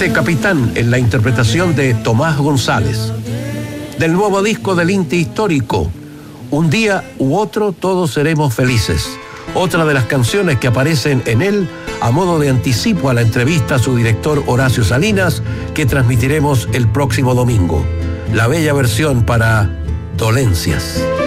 Este Capitán en la interpretación de Tomás González. Del nuevo disco del Inti Histórico, Un día u otro todos seremos felices. Otra de las canciones que aparecen en él a modo de anticipo a la entrevista a su director Horacio Salinas, que transmitiremos el próximo domingo. La bella versión para Dolencias.